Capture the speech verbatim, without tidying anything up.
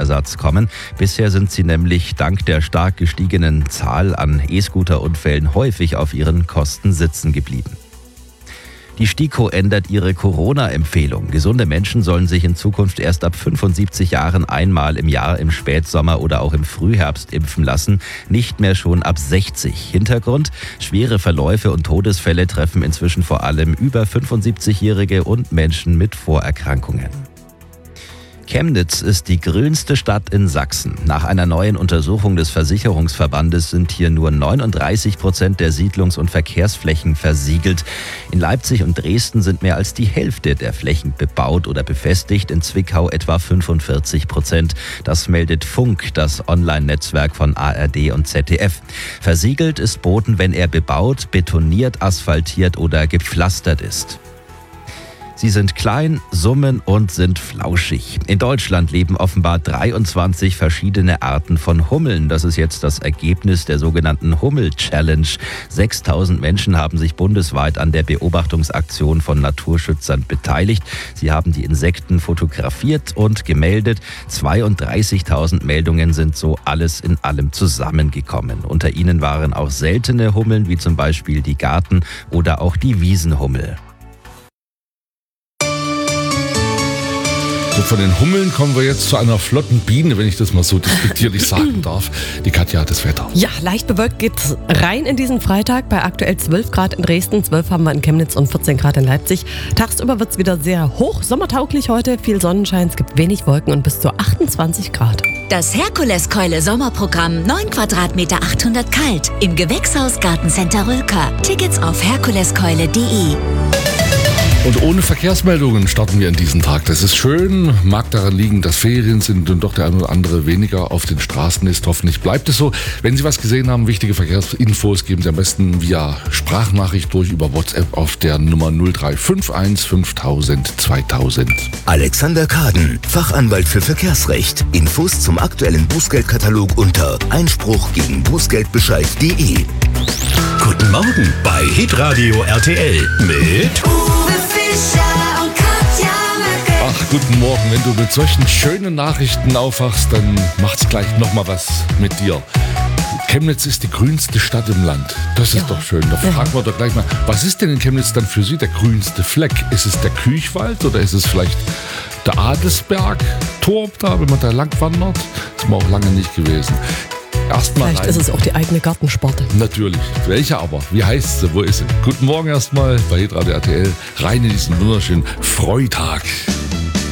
Schadensersatz kommen. Bisher sind sie nämlich dank der stark gestiegenen Zahl an E-Scooter-Unfällen häufig auf ihren Kosten sitzen geblieben. Die STIKO ändert ihre Corona-Empfehlung. Gesunde Menschen sollen sich in Zukunft erst ab fünfundsiebzig Jahren einmal im Jahr im Spätsommer oder auch im Frühherbst impfen lassen, nicht mehr schon ab sechzig. Hintergrund: schwere Verläufe und Todesfälle treffen inzwischen vor allem über fünfundsiebzigjährige und Menschen mit Vorerkrankungen. Chemnitz ist die grünste Stadt in Sachsen. Nach einer neuen Untersuchung des Versicherungsverbandes sind hier nur neununddreißig Prozent der Siedlungs- und Verkehrsflächen versiegelt. In Leipzig und Dresden sind mehr als die Hälfte der Flächen bebaut oder befestigt, in Zwickau etwa fünfundvierzig Prozent. Das meldet Funk, das Online-Netzwerk von A R D und Z D F. Versiegelt ist Boden, wenn er bebaut, betoniert, asphaltiert oder gepflastert ist. Sie sind klein, summen und sind flauschig. In Deutschland leben offenbar dreiundzwanzig verschiedene Arten von Hummeln. Das ist jetzt das Ergebnis der sogenannten Hummel-Challenge. sechstausend Menschen haben sich bundesweit an der Beobachtungsaktion von Naturschützern beteiligt. Sie haben die Insekten fotografiert und gemeldet. zweiunddreißigtausend Meldungen sind so alles in allem zusammengekommen. Unter ihnen waren auch seltene Hummeln, wie zum Beispiel die Garten- oder auch die Wiesenhummel. So, von den Hummeln kommen wir jetzt zu einer flotten Biene, wenn ich das mal so despektierlich sagen darf. Die Katja hat das Wetter. Ja, leicht bewölkt geht's rein in diesen Freitag. Bei aktuell zwölf Grad in Dresden, zwölf haben wir in Chemnitz und vierzehn Grad in Leipzig. Tagsüber wird's wieder sehr hoch, sommertauglich heute. Viel Sonnenschein, es gibt wenig Wolken und bis zu achtundzwanzig Grad. Das Herkuleskeule Sommerprogramm, neun Quadratmeter, achthundert kalt. Im Gewächshaus Gartencenter Rülker. Tickets auf herkuleskeule punkt de. Und ohne Verkehrsmeldungen starten wir in diesen Tag. Das ist schön, mag daran liegen, dass Ferien sind und doch der eine oder andere weniger auf den Straßen ist. Hoffentlich bleibt es so. Wenn Sie was gesehen haben, wichtige Verkehrsinfos, geben Sie am besten via Sprachnachricht durch über WhatsApp auf der Nummer null drei fünf eins fünftausend zweitausend. Alexander Kaden, Fachanwalt für Verkehrsrecht. Infos zum aktuellen Bußgeldkatalog unter einspruch gegen bußgeldbescheid punkt de. Guten Morgen bei Hitradio R T L mit Ach, guten Morgen. Wenn du mit solchen schönen Nachrichten aufwachst, dann macht's gleich nochmal was mit dir. Chemnitz ist die grünste Stadt im Land. Das ist ja doch schön. Da fragen wir doch gleich mal, was ist denn in Chemnitz dann für Sie der grünste Fleck? Ist es der Küchwald oder ist es vielleicht der Adelsberg-Turm da, wenn man da lang wandert? Das ist mir auch lange nicht gewesen. Erstmal Vielleicht rein. ist es auch die eigene Gartensparte. Natürlich. Welche aber? Wie heißt sie? Wo ist sie? Guten Morgen erstmal bei Hitradio R T L. Rein in diesen wunderschönen Freitag.